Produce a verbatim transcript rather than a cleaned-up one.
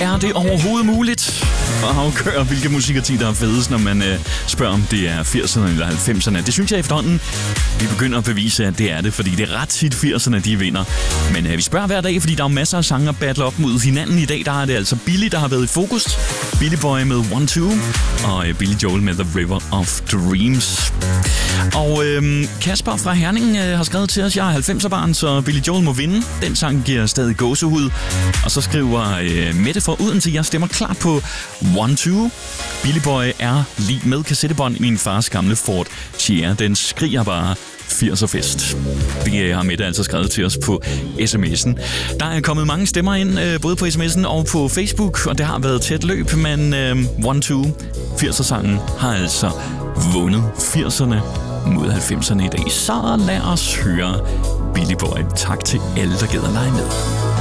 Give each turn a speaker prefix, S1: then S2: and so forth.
S1: Er det overhovedet muligt at afgøre, hvilke musikartier der er fedest, når man øh, spørger, om det er firserne eller halvfemserne? Det synes jeg efterhånden, vi begynder at bevise, at det er det, fordi det er ret tit firserne, de vinder. Men øh, vi spørger hver dag, fordi der er masser af sange at battle op mod hinanden. I dag der er det altså Billy, der har været i fokus. Billy Boy med one two, og øh, Billy Joel med The River of Dreams. Og øh, Kasper fra Herning øh, har skrevet til os, jeg er halvfemser-barn, så Billy Joel må vinde. Den sang giver stadig gåsehud. Og så skriver øh, Mette fra Odense, jeg stemmer klart på one two. Billy Boy er lige med kassettebånd i min fars gamle Ford Sierra. Den skriger bare firser-fest. Det har Mette altså skrevet til os på sms'en. Der er kommet mange stemmer ind, øh, både på sms'en og på Facebook, og det har været tæt løb, men øh, one two, firser-sangen, har altså vundet firserne mod halvfemserne i dag. Så lad os høre Billy Boy. Tak til alle, der gider lege med.